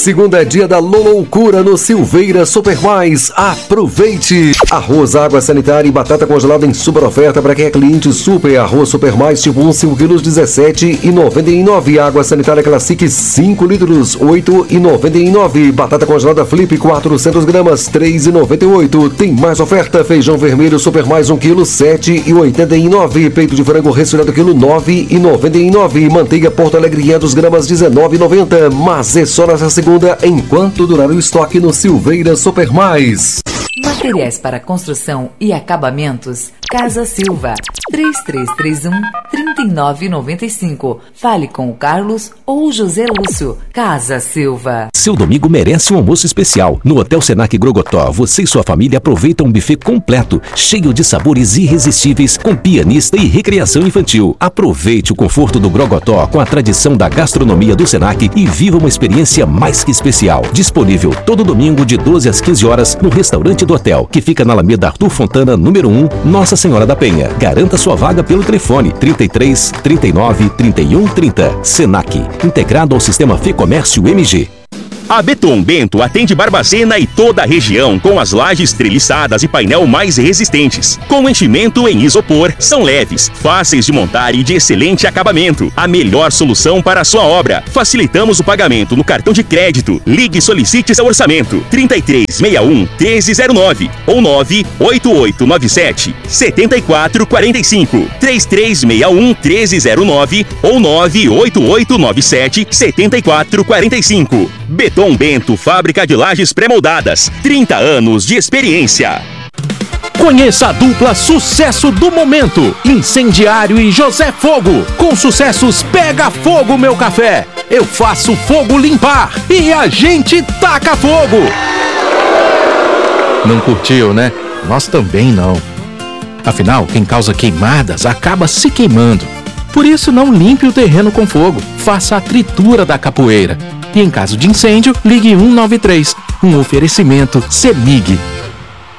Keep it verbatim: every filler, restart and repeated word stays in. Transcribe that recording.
Segunda é dia da loucura no Silveira Super Mais. Aproveite! Arroz, água sanitária e batata congelada em super oferta para quem é cliente Super. Arroz Super Mais tipo um, cinco quilos, dezessete reais e noventa e nove centavos. Água sanitária Classic, cinco litros, oito reais e noventa e nove centavos. Batata congelada Flip, quatrocentas gramas, três reais e noventa e oito centavos. Tem mais oferta. Feijão vermelho Super Mais, um quilo, sete reais e oitenta e nove centavos. Peito de frango resfriado quilo, nove reais e noventa e nove centavos. Manteiga Porto Alegre, quinhentas gramas, dezenove reais e noventa centavos. Mas é só nessa segunda enquanto durar o estoque no Silveira Super Mais. Materiais para construção e acabamentos, Casa Silva, três três três um, três nove nove cinco. Fale com o Carlos ou José Lúcio. Casa Silva. Seu domingo merece um almoço especial. No Hotel Senac Grogotó, você e sua família aproveitam um buffet completo, cheio de sabores irresistíveis, com pianista e recreação infantil. Aproveite o conforto do Grogotó com a tradição da gastronomia do Senac e viva uma experiência mais que especial. Disponível todo domingo de doze às quinze horas no restaurante do hotel, que fica na Alameda Arthur Fontana, número um, Nossa Senhora da Penha. Garanta sua vaga pelo telefone trinta e três, trinta e nove, trinta e um, trinta. Senac, integrado ao sistema Fê Comércio M G. A Beton Bento atende Barbacena e toda a região com as lajes treliçadas e painel mais resistentes. Com enchimento em isopor, são leves, fáceis de montar e de excelente acabamento. A melhor solução para a sua obra. Facilitamos o pagamento no cartão de crédito. Ligue e solicite seu orçamento. trinta e três, sessenta e um, treze zero nove ou nove oito oito nove sete, sete quatro quatro cinco. três três seis um, treze zero nove ou nove oito oito nove sete, sete quatro quatro cinco. Beton Bento, fábrica de lajes pré-moldadas. trinta anos de experiência. Conheça a dupla sucesso do momento, Incendiário e José Fogo. Com sucessos Pega Fogo Meu Café, Eu Faço Fogo Limpar e A Gente Taca Fogo. Não curtiu, né? Nós também não. Afinal, quem causa queimadas acaba se queimando. Por isso, não limpe o terreno com fogo. Faça a tritura da capoeira. E em caso de incêndio, ligue um nove três. Um oferecimento CEMIG.